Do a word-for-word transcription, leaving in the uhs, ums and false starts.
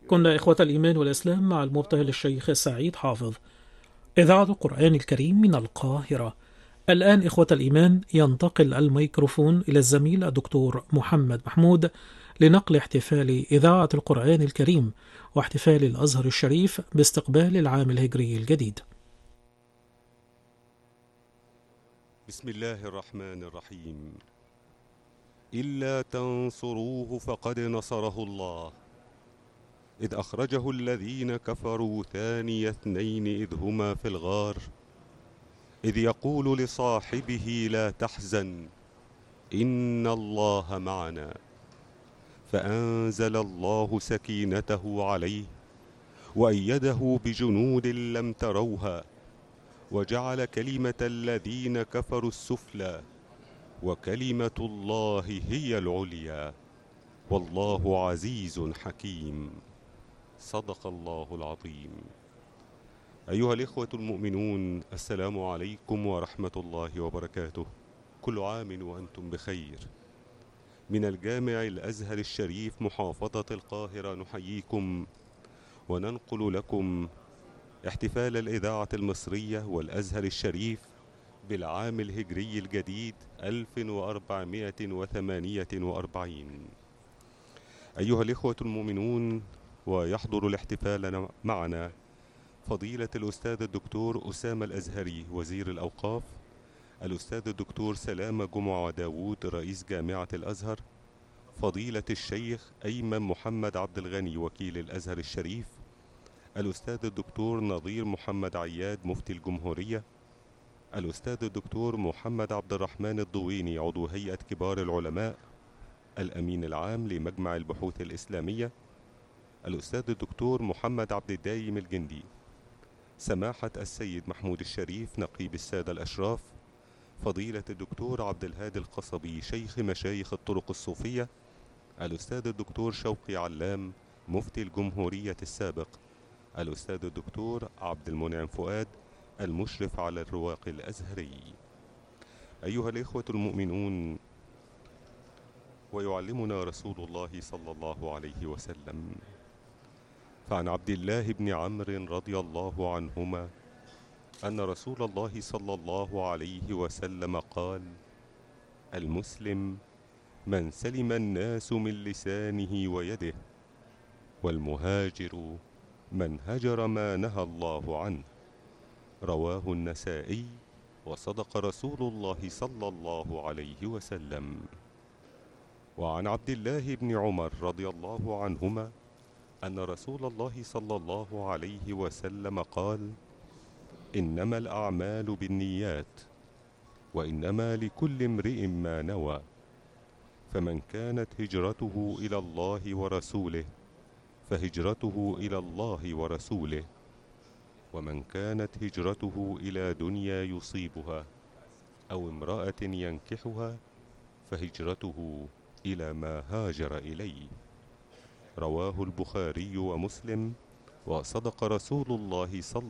كنا إخوة الإيمان والإسلام مع المبتهل الشيخ السعيد حافظ، إذاعة القرآن الكريم من القاهرة. الآن إخوة الإيمان ينتقل الميكروفون إلى الزميل الدكتور محمد محمود لنقل احتفال إذاعة القرآن الكريم واحتفال الأزهر الشريف باستقبال العام الهجري الجديد. بسم الله الرحمن الرحيم. إلا تنصروه فقد نصره الله إذ أخرجه الذين كفروا ثاني اثنين إذ هما في الغار إذ يقول لصاحبه لا تحزن إن الله معنا فأنزل الله سكينته عليه وأيده بجنود لم تروها وجعل كلمة الذين كفروا السفلى وكلمة الله هي العليا والله عزيز حكيم. صدق الله العظيم. أيها الإخوة المؤمنون، السلام عليكم ورحمة الله وبركاته. كل عام وأنتم بخير. من الجامع الأزهر الشريف محافظة القاهرة نحييكم وننقل لكم احتفال الإذاعة المصرية والأزهر الشريف بالعام الهجري الجديد ألف وأربعمائة وثمانية وأربعين. أيها الإخوة المؤمنون، ويحضر الاحتفال معنا فضيلة الأستاذ الدكتور أسامة الأزهري وزير الأوقاف، الأستاذ الدكتور سلامة جمعة داوود رئيس جامعة الأزهر، فضيلة الشيخ أيمن محمد عبد الغني وكيل الأزهر الشريف، الأستاذ الدكتور نظير محمد عياد مفتي الجمهورية، الأستاذ الدكتور محمد عبد الرحمن الضويني عضو هيئة كبار العلماء، الأمين العام لمجمع البحوث الإسلامية، الأستاذ الدكتور محمد عبد الدايم الجندي، سماحة السيد محمود الشريف نقيب السادة الأشراف، فضيلة الدكتور عبد الهادي القصبي شيخ مشايخ الطرق الصوفية، الأستاذ الدكتور شوقي علام مفتي الجمهورية السابق، الأستاذ الدكتور عبد المنعم فؤاد المشرف على الرواق الأزهري. أيها الإخوة المؤمنون، ويعلمنا رسول الله صلى الله عليه وسلم فعن عبد الله بن عمرو رضي الله عنهما أن رسول الله صلى الله عليه وسلم قال: المسلم من سلم الناس من لسانه ويده، والمهاجر من هجر ما نهى الله عنه. رواه النسائي، وصدق رسول الله صلى الله عليه وسلم. وعن عبد الله بن عمر رضي الله عنهما أن رسول الله صلى الله عليه وسلم قال: إنما الأعمال بالنيات، وإنما لكل امرئ ما نوى، فمن كانت هجرته إلى الله ورسوله فهجرته إلى الله ورسوله، ومن كانت هجرته إلى دنيا يصيبها أو امرأة ينكحها فهجرته إلى ما هاجر إليه. رواه البخاري ومسلم، وصدق رسول الله صلى